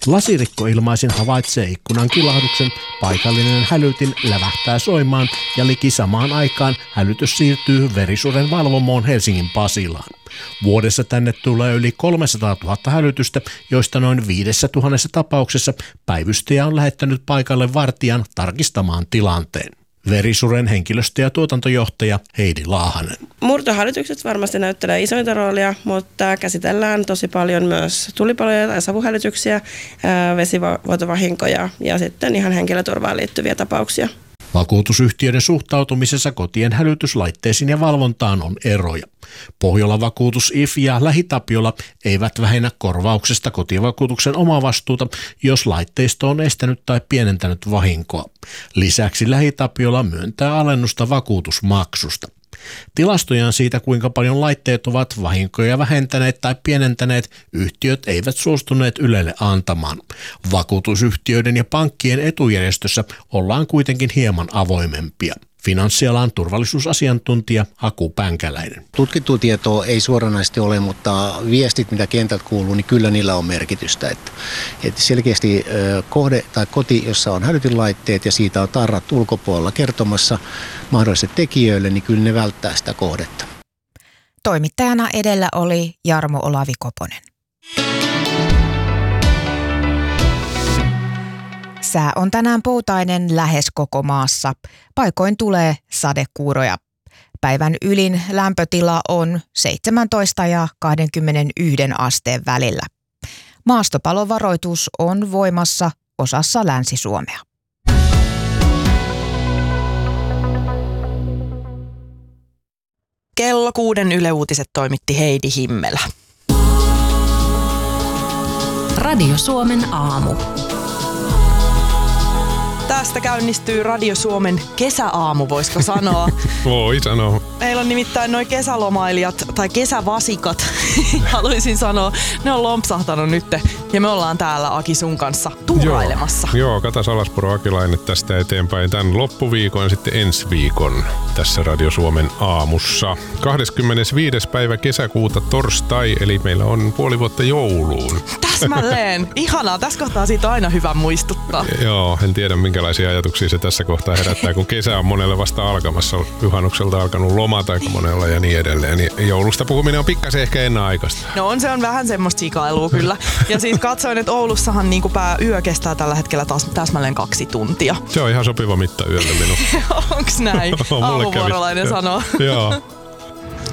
Lasirikkoilmaisin havaitsee ikkunan kilahduksen, paikallinen hälytin lävähtää soimaan ja liki samaan aikaan hälytys siirtyy verisuren valvomoon Helsingin Pasilaan. Vuodessa tänne tulee yli 300 000 hälytystä, joista noin 5 000 tapauksessa päivystäjä on lähettänyt paikalle vartijan tarkistamaan tilanteen. Verisuren henkilöstö- ja tuotantojohtaja Heidi Laahanen. Murtohälytykset varmasti näyttelee isointa roolia, mutta käsitellään tosi paljon myös tulipaloja tai savuhälytyksiä, vesivuotovahinkoja ja sitten ihan henkilöturvaan liittyviä tapauksia. Vakuutusyhtiöiden suhtautumisessa kotien hälytyslaitteisiin ja valvontaan on eroja. Pohjola Vakuutus IF ja Lähi-Tapiola eivät vähennä korvauksesta kotivakuutuksen omavastuuta, jos laitteisto on estänyt tai pienentänyt vahinkoa. Lisäksi Lähi-Tapiola myöntää alennusta vakuutusmaksusta. Tilastojan siitä, kuinka paljon laitteet ovat vahinkoja vähentäneet tai pienentäneet, yhtiöt eivät suostuneet Ylelle antamaan. Vakuutusyhtiöiden ja pankkien etujärjestössä ollaan kuitenkin hieman avoimempia. Finanssialan turvallisuusasiantuntija Aku Pänkäläinen. Tutkittua tietoa ei suoranaisesti ole, mutta viestit, mitä kentältä kuuluu, niin kyllä niillä on merkitystä. Että selkeästi kohde tai koti, jossa on hälytynlaitteet ja siitä on tarrat ulkopuolella kertomassa mahdollisille tekijöille, niin kyllä ne välttää sitä kohdetta. Toimittajana edellä oli Jarmo Olavi-Koponen. Sää on tänään poutainen lähes koko maassa. Paikoin tulee sadekuuroja. Päivän ylin lämpötila on 17 ja 21 asteen välillä. Maastopalovaroitus on voimassa osassa Länsi-Suomea. Kello 6 Yle Uutiset toimitti Heidi Himmelä. Radio Suomen aamu. Tästä käynnistyy Radio Suomen kesäaamu, voisiko sanoa? Voi sanoa. Meillä on nimittäin noi kesälomailijat tai kesävasikat, haluaisin sanoa. Ne on lompsahtanut nyt ja me ollaan täällä Aki sun kanssa tuurailemassa. Joo, Kata Salaspuro, Akilainen tästä eteenpäin tämän loppuviikon ja sitten ensi viikon tässä Radio Suomen aamussa. 25. päivä kesäkuuta torstai, eli meillä on puoli vuotta jouluun. Täsmälleen. Ihanaa. Tässä kohtaa siitä on aina hyvä muistuttaa. Joo, en tiedä minkälaisia ajatuksia se tässä kohtaa herättää, kun kesä on monelle vasta alkamassa. Juhannukselta alkanut loma tai monella ja niin edelleen. Niin joulusta puhuminen on pikkasen ehkä ennenaikaista. No on vähän semmoista sikailua kyllä. Ja siis katsoin, että Oulussahan niin yö kestää tällä hetkellä taas täsmälleen 2 tuntia. Se on ihan sopiva mitta yölle minun. Onks näin? Aamuvuorolainen sanoo. Joo.